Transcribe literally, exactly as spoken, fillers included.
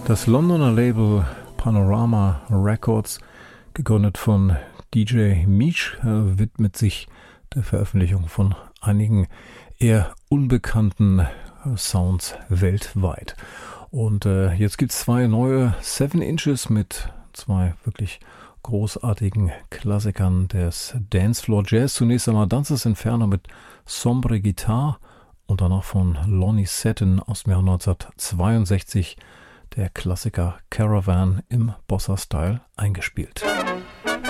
Das Londoner Label Panorama Records, gegründet von D J Meech, äh, widmet sich der Veröffentlichung von einigen eher unbekannten äh, Sounds weltweit. Und äh, jetzt gibt es zwei neue Seven Inches mit zwei wirklich großartigen Klassikern des Dancefloor Jazz. Zunächst einmal Dances Inferno mit Sombre Guitar und danach von Lonnie Seton aus dem Jahr neunzehnhundertzweiundsechzig der Klassiker Caravan im Bossa-Style eingespielt.